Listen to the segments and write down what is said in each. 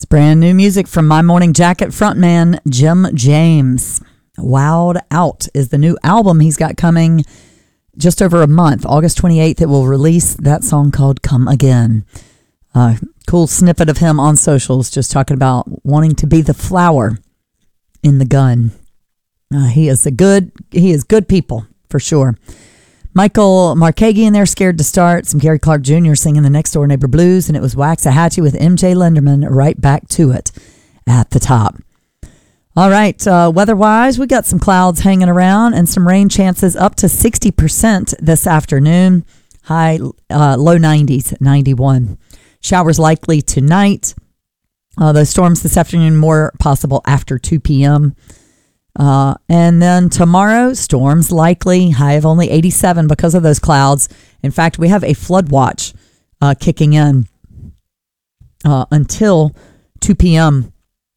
It's brand new music from My Morning Jacket frontman Jim James. Wowed Out is the new album he's got coming just over a month. August 28th, it will release that song called Come Again. Cool snippet of him on socials just talking about wanting to be the flower in the gun. He is good people, for sure. Michael Markagian there, Scared to Start. Some Gary Clark Jr. singing the Next Door Neighbor Blues, and it was Waxahachie with MJ Lenderman right back to it at the top. All right, weather-wise, we got some clouds hanging around and some rain chances up to 60% this afternoon. High, low 90s, 91. Showers likely tonight. Those storms this afternoon more possible after 2 p.m. And then tomorrow, storms likely, high of only 87 because of those clouds. In fact, we have a flood watch kicking in until 2 p.m.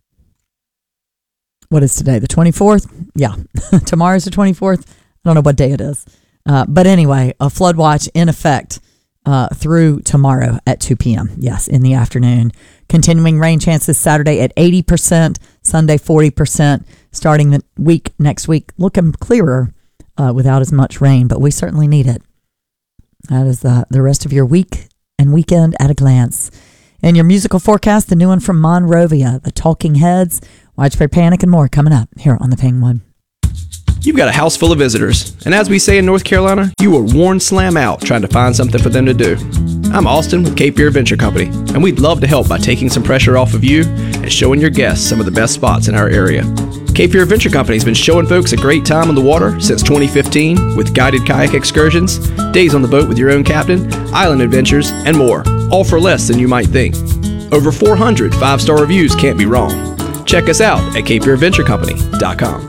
What is today, the 24th? Yeah, tomorrow's the 24th. I don't know what day it is. But anyway, a flood watch in effect through tomorrow at 2 p.m. Yes, in the afternoon. Continuing rain chances Saturday at 80%, Sunday 40%, starting the week next week looking clearer without as much rain, but we certainly need it. That is the rest of your week and weekend at a glance. And your musical forecast, the new one from Monrovia, the Talking Heads, Widespread Panic, and more coming up here on the Penguin. You've got a house full of visitors, and as we say in North Carolina, you were worn slam out trying to find something for them to do. I'm Austin with Cape Fear Adventure Company, and we'd love to help by taking some pressure off of you and showing your guests some of the best spots in our area. Cape Fear Adventure Company has been showing folks a great time on the water since 2015 with guided kayak excursions, days on the boat with your own captain, island adventures, and more, all for less than you might think. Over 400 5-star reviews can't be wrong. Check us out at CapeFearAdventureCompany.com.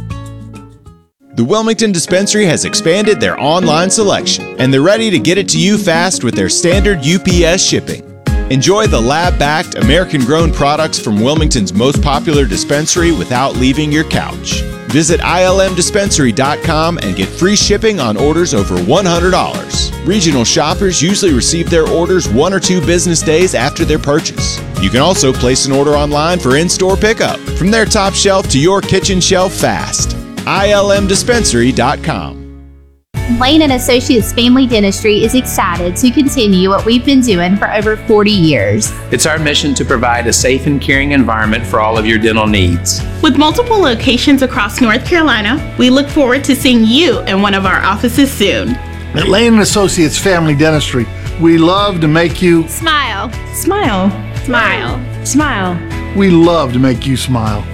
The Wilmington Dispensary has expanded their online selection, and they're ready to get it to you fast with their standard UPS shipping. Enjoy the lab-backed, American-grown products from Wilmington's most popular dispensary without leaving your couch. Visit ilmdispensary.com and get free shipping on orders over $100. Regional shoppers usually receive their orders 1 or 2 business days after their purchase. You can also place an order online for in-store pickup. From their top shelf to your kitchen shelf fast. ilmdispensary.com. Lane & Associates Family Dentistry is excited to continue what we've been doing for over 40 years. It's our mission to provide a safe and caring environment for all of your dental needs. With multiple locations across North Carolina, we look forward to seeing you in one of our offices soon. At Lane & Associates Family Dentistry, we love to make you smile. Smile. Smile. Smile. We love to make you smile.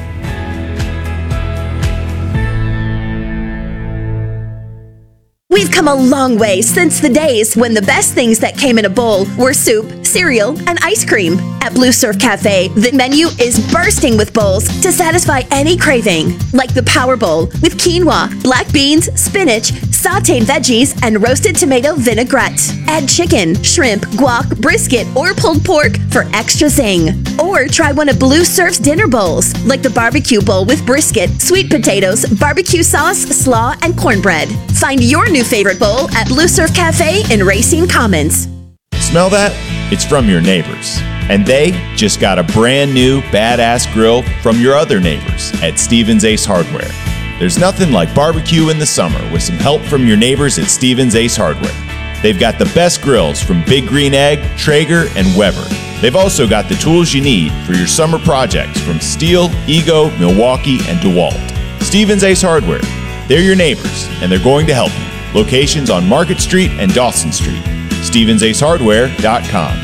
We've come a long way since the days when the best things that came in a bowl were soup, cereal, and ice cream. At Blue Surf Cafe, the menu is bursting with bowls to satisfy any craving, like the Power Bowl with quinoa, black beans, spinach, sautéed veggies, and roasted tomato vinaigrette. Add chicken, shrimp, guac, brisket, or pulled pork for extra zing. Or try one of Blue Surf's dinner bowls, like the barbecue bowl with brisket, sweet potatoes, barbecue sauce, slaw, and cornbread. Find your new favorite bowl at Blue Surf Cafe in Racine Commons. Smell that? It's from your neighbors. And they just got a brand new badass grill from your other neighbors at Stevens Ace Hardware. There's nothing like barbecue in the summer with some help from your neighbors at Stevens Ace Hardware. They've got the best grills from Big Green Egg, Traeger, and Weber. They've also got the tools you need for your summer projects from Stihl, Ego, Milwaukee, and DeWalt. Stevens Ace Hardware. They're your neighbors, and they're going to help you. Locations on Market Street and Dawson Street. StevensAceHardware.com.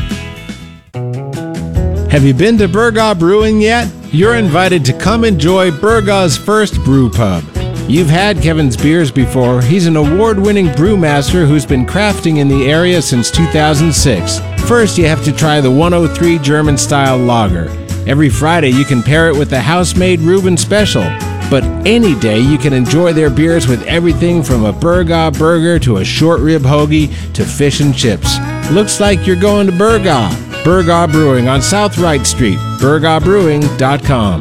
Have you been to Burgaw Brewing yet? You're invited to come enjoy Burgaw's first brew pub. You've had Kevin's beers before. He's an award-winning brewmaster who's been crafting in the area since 2006. First, you have to try the 103 German-style lager. Every Friday, you can pair it with the house-made Reuben Special. But any day, you can enjoy their beers with everything from a Burgaw burger to a short rib hoagie to fish and chips. Looks like you're going to Burgaw. Burgaw Brewing on South Wright Street, burgawbrewing.com.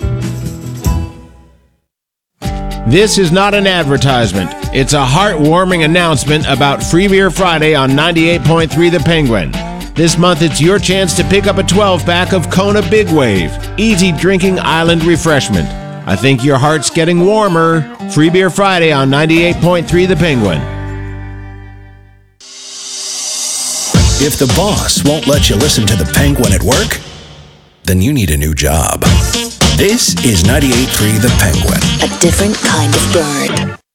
This is not an advertisement. It's a heartwarming announcement about Free Beer Friday on 98.3 The Penguin. This month, it's your chance to pick up a 12-pack of Kona Big Wave, easy drinking island refreshment. I think your heart's getting warmer. Free Beer Friday on 98.3 The Penguin. If the boss won't let you listen to The Penguin at work, then you need a new job. This is 98.3 The Penguin. A different kind of bird.